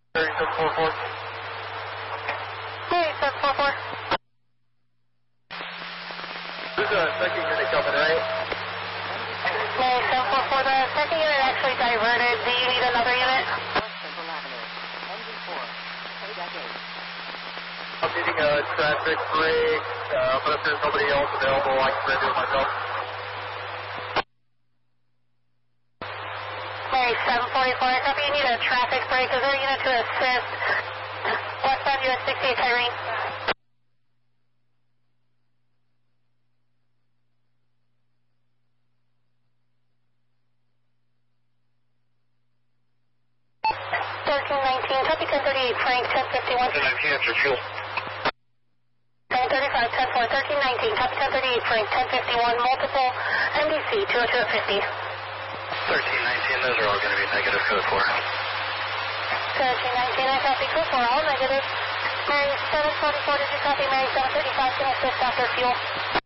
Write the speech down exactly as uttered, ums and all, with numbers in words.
Mary seven four four. Mary seven four four. There's a second unit coming, right? Mary seven four four, the second unit actually diverted. Do you need another unit? I'm needing a traffic break, uh, but if there's nobody else available, I can grab it myself. Mary seven forty-four, copy, you need a traffic break. Is there a unit to assist? Westbound U S sixty-eight Kyrene. thirteen nineteen, copy ten thirty-eight Frank, ten fifty-one. ten nineteen after fuel. ten thirty-five, ten four, thirteen nineteen, copy ten thirty-eight Frank, ten fifty-one, multiple M D C, two oh two fifty. thirteen nineteen, those are all going to be negative code four. thirteen nineteen, I copy code four, all negative. Mary seven forty-four, did you copy? Mary seven thirty-five, can assist after fuel.